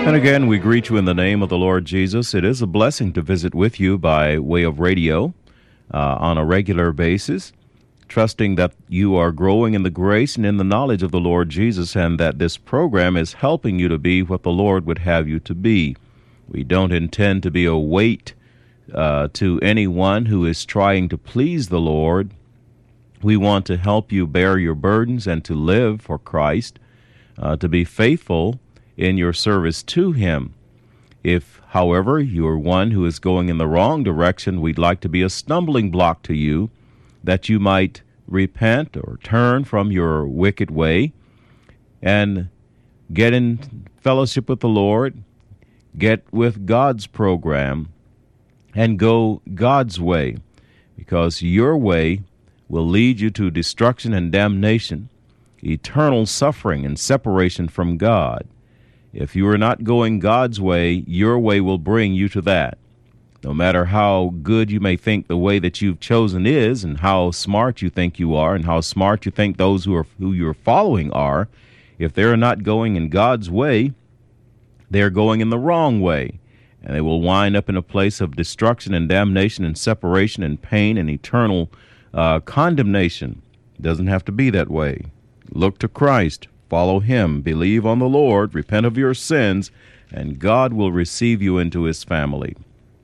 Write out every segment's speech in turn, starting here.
And again, we greet you in the name of the Lord Jesus. It is a blessing to visit with you by way of radio on a regular basis, trusting that you are growing in the grace and in the knowledge of the Lord Jesus, and that this program is helping you to be what the Lord would have you to be. We don't intend to be a weight to anyone who is trying to please the Lord. We want to help you bear your burdens and to live for Christ, to be faithful in your service to Him. If, however, you are one who is going in the wrong direction, we'd like to be a stumbling block to you, that you might repent or turn from your wicked way and get in fellowship with the Lord, get with God's program, and go God's way, because your way will lead you to destruction and damnation, eternal suffering and separation from God. If you are not going God's way, your way will bring you to that. No matter how good you may think the way that you've chosen is, and how smart you think you are, and how smart you think those who you're following are, if they're not going in God's way, they're going in the wrong way. And they will wind up in a place of destruction and damnation and separation and pain and eternal condemnation. It doesn't have to be that way. Look to Christ. Follow Him, believe on the Lord, repent of your sins, and God will receive you into His family.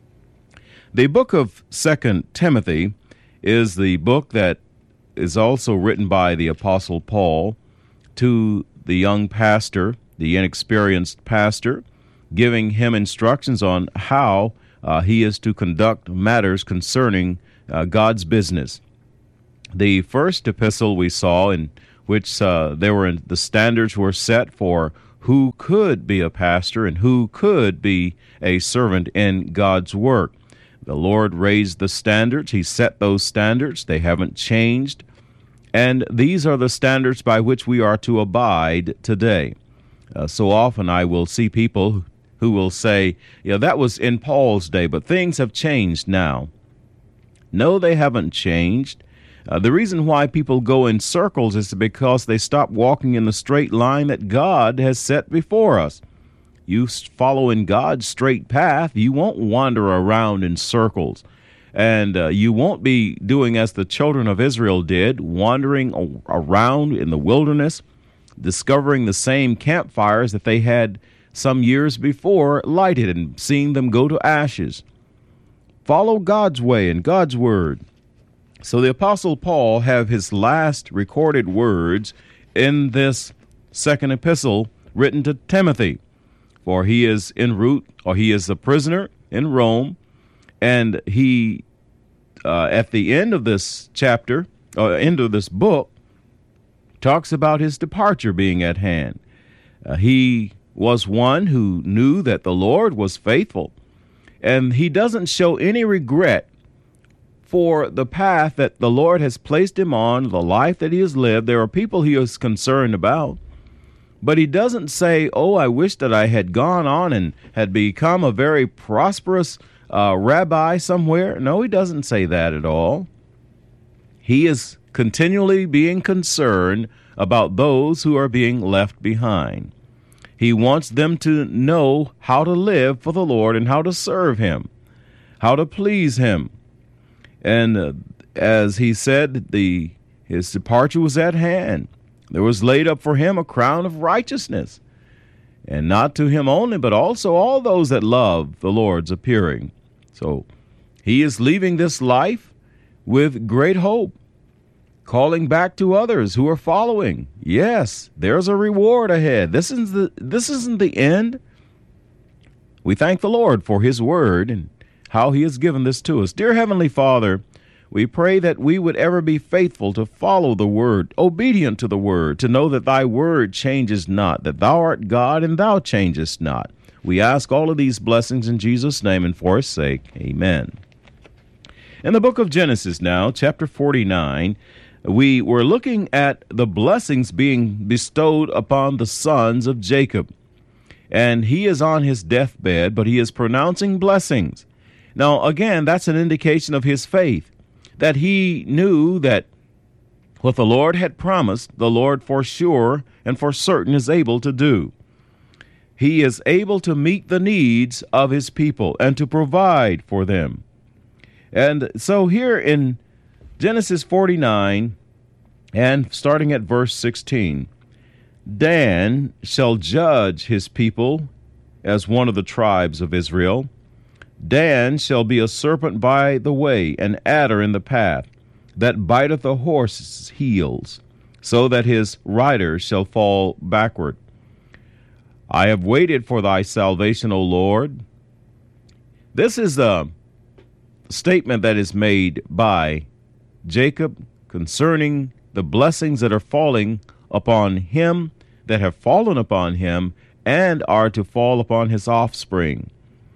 The book of 2 Timothy is the book that is also written by the Apostle Paul to the young pastor, the inexperienced pastor, giving him instructions on how he is to conduct matters concerning God's business. The first epistle we saw, in which the standards were set for who could be a pastor and who could be a servant in God's work. The Lord raised the standards. He set those standards. They haven't changed. And these are the standards by which we are to abide today. So often I will see people who will say, that was in Paul's day, but things have changed now. No, they haven't changed. The reason why people go in circles is because they stop walking in the straight line that God has set before us. You follow in God's straight path, you won't wander around in circles. And you won't be doing as the children of Israel did, wandering around in the wilderness, discovering the same campfires that they had some years before lighted and seeing them go to ashes. Follow God's way and God's word. So the Apostle Paul have his last recorded words in this second epistle written to Timothy. For he is en route, or he is a prisoner in Rome, and he, at the end of this chapter, or end of this book, talks about his departure being at hand. He was one who knew that the Lord was faithful, and he doesn't show any regret for the path that the Lord has placed him on, the life that he has lived. There are people he is concerned about. But he doesn't say, I wish that I had gone on and had become a very prosperous rabbi somewhere. No, he doesn't say that at all. He is continually being concerned about those who are being left behind. He wants them to know how to live for the Lord and how to serve Him, how to please Him. And as he said, his departure was at hand. There was laid up for him a crown of righteousness, and not to him only, but also all those that love the Lord's appearing. So he is leaving this life with great hope, calling back to others who are following. Yes, there's a reward ahead. This isn't the end. We thank the Lord for His word and how He has given this to us. Dear Heavenly Father, we pray that we would ever be faithful to follow the word, obedient to the word, to know that Thy word changes not, that Thou art God and Thou changest not. We ask all of these blessings in Jesus' name and for His sake. Amen. In the book of Genesis now, chapter 49, we were looking at the blessings being bestowed upon the sons of Jacob. And he is on his deathbed, but he is pronouncing blessings. Now, again, that's an indication of his faith, that he knew that what the Lord had promised, the Lord for sure and for certain is able to do. He is able to meet the needs of his people and to provide for them. And so here in Genesis 49, and starting at verse 16, Dan shall judge his people as one of the tribes of Israel. Dan shall be a serpent by the way, an adder in the path, that biteth the horse's heels, so that his rider shall fall backward. I have waited for thy salvation, O Lord. This is a statement that is made by Jacob concerning the blessings that are falling upon him, that have fallen upon him, and are to fall upon his offspring.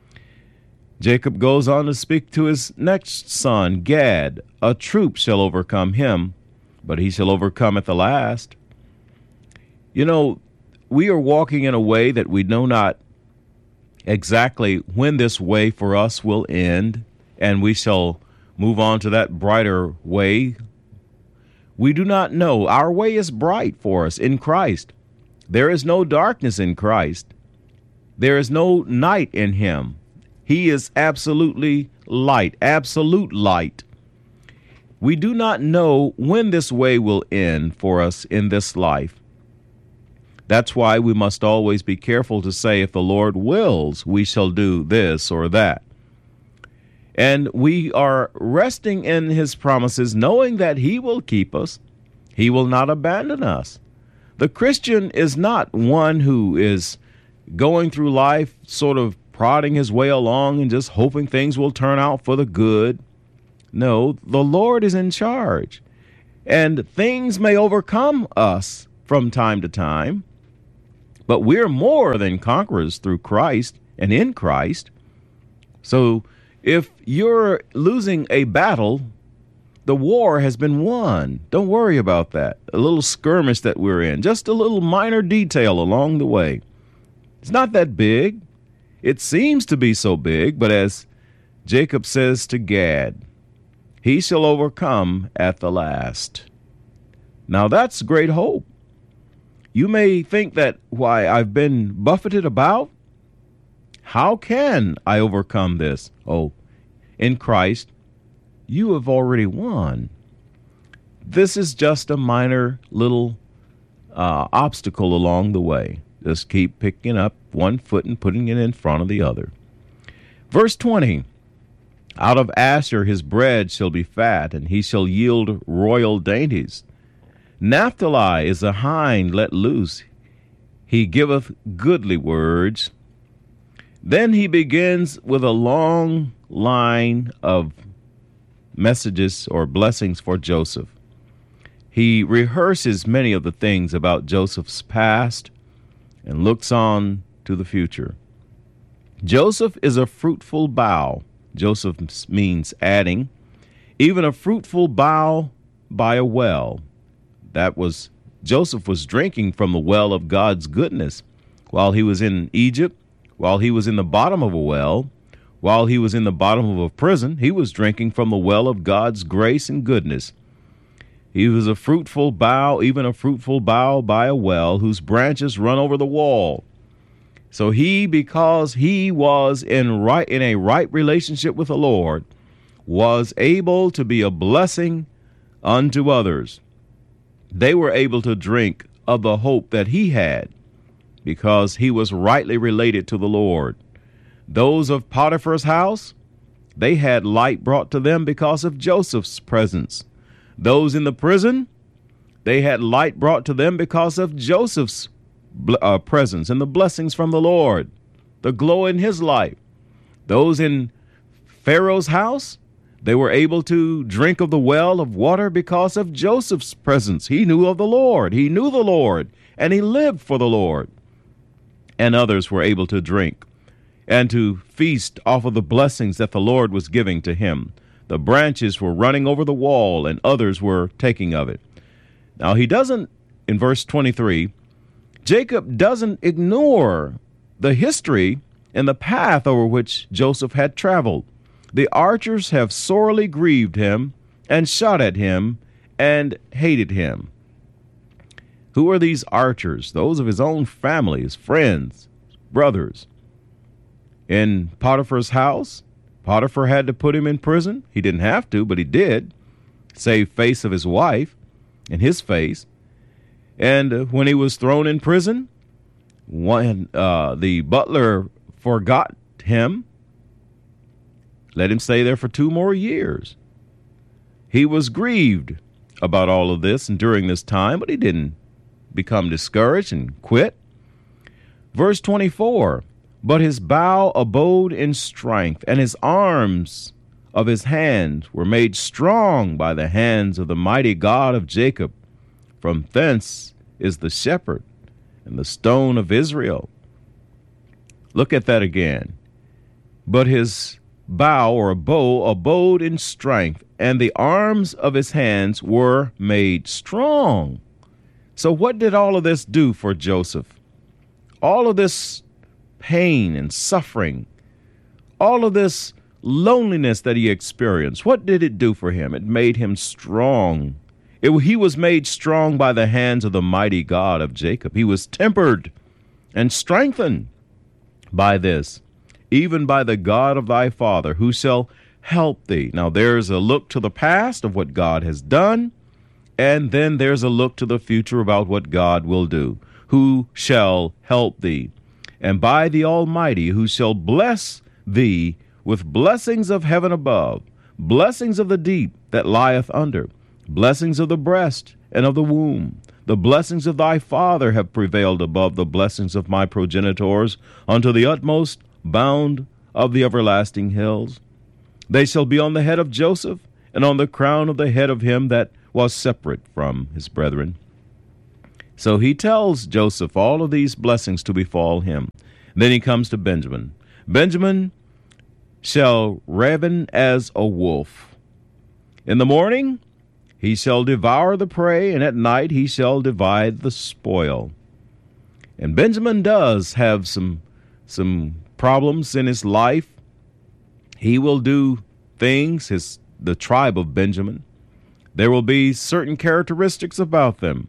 Jacob goes on to speak to his next son, Gad. A troop shall overcome him, but he shall overcome at the last. You know, we are walking in a way that we know not exactly when this way for us will end, and we shall move on to that brighter way. We do not know. Our way is bright for us in Christ. There is no darkness in Christ. There is no night in him. He is absolutely light, absolute light. We do not know when this way will end for us in this life. That's why we must always be careful to say, if the Lord wills, we shall do this or that. And we are resting in his promises, knowing that he will keep us. He will not abandon us. The Christian is not one who is going through life sort of prodding his way along and just hoping things will turn out for the good. No, the Lord is in charge. And things may overcome us from time to time, but we're more than conquerors through Christ and in Christ. So if you're losing a battle, the war has been won. Don't worry about that. A little skirmish that we're in, just a little minor detail along the way. It's not that big. It seems to be so big, but as Jacob says to Gad, he shall overcome at the last. Now that's great hope. You may think that, why, I've been buffeted about? How can I overcome this? Oh, in Christ, you have already won. This is just a minor little obstacle along the way. Just keep picking up one foot and putting it in front of the other. Verse 20, out of Asher his bread shall be fat, and he shall yield royal dainties. Naphtali is a hind let loose. He giveth goodly words. Then he begins with a long line of messages or blessings for Joseph. He rehearses many of the things about Joseph's past and looks on to the future. Joseph is a fruitful bough. Joseph means adding. Even a fruitful bough by a well. Joseph was drinking from the well of God's goodness while he was in Egypt, while he was in the bottom of a well, while he was in the bottom of a prison. He was drinking from the well of God's grace and goodness. He was a fruitful bough, even a fruitful bough by a well, whose branches run over the wall. So he, because he was in a right relationship with the Lord, was able to be a blessing unto others. They were able to drink of the hope that he had because he was rightly related to the Lord. Those of Potiphar's house, they had light brought to them because of Joseph's presence. Those in the prison, they had light brought to them because of Joseph's presence and the blessings from the Lord, the glow in his life. Those in Pharaoh's house, they were able to drink of the well of water because of Joseph's presence. He knew of the Lord. He knew the Lord, and he lived for the Lord. And others were able to drink and to feast off of the blessings that the Lord was giving to him. The branches were running over the wall, and others were taking of it. Now, he doesn't, in verse 23, Jacob doesn't ignore the history and the path over which Joseph had traveled. The archers have sorely grieved him and shot at him and hated him. Who are these archers? Those of his own family, his friends, brothers. In Potiphar's house, Potiphar had to put him in prison. He didn't have to, but he did. Save face of his wife and his face. And when he was thrown in prison, when the butler forgot him, let him stay there for 2 more years. He was grieved about all of this and during this time, but he didn't become discouraged and quit. Verse 24, but his bow abode in strength, and his arms of his hands were made strong by the hands of the mighty God of Jacob. From thence is the shepherd and the stone of Israel. Look at that again. But his bow or bow abode in strength, and the arms of his hands were made strong. So what did all of this do for Joseph? All of this pain and suffering, all of this loneliness that he experienced, what did it do for him? It made him strong. He was made strong by the hands of the mighty God of Jacob. He was tempered and strengthened by this, even by the God of thy father, who shall help thee. Now there's a look to the past of what God has done, and then there's a look to the future about what God will do. Who shall help thee? And by the Almighty, who shall bless thee with blessings of heaven above, blessings of the deep that lieth under, blessings of the breast and of the womb. The blessings of thy father have prevailed above the blessings of my progenitors unto the utmost bound of the everlasting hills. They shall be on the head of Joseph, and on the crown of the head of him that was separate from his brethren. So he tells Joseph all of these blessings to befall him. Then he comes to Benjamin. Benjamin shall raven as a wolf. In the morning he shall devour the prey, and at night he shall divide the spoil. And Benjamin does have some problems in his life. He will do things, the tribe of Benjamin. There will be certain characteristics about them.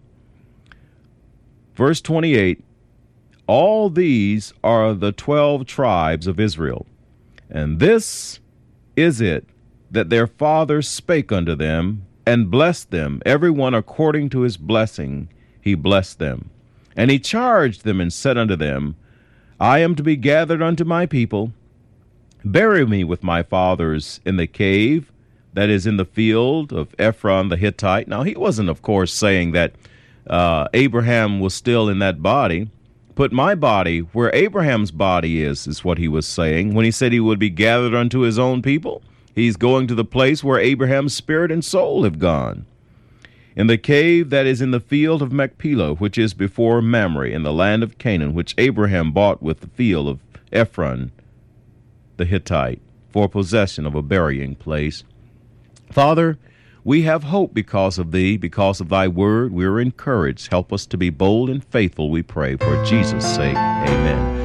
Verse 28, all these are the 12 tribes of Israel, and this is it that their father spake unto them, and blessed them, every one according to his blessing he blessed them. And he charged them and said unto them, I am to be gathered unto my people. Bury me with my fathers in the cave that is in the field of Ephron the Hittite. Now, he wasn't, of course, saying that Abraham was still in that body. Put my body where Abraham's body is what he was saying. When he said he would be gathered unto his own people, he's going to the place where Abraham's spirit and soul have gone. In the cave that is in the field of Machpelah, which is before Mamre, in the land of Canaan, which Abraham bought with the field of Ephron the Hittite, for possession of a burying place. Father, we have hope because of thee, because of thy word. We are encouraged. Help us to be bold and faithful, we pray. For Jesus' sake, amen.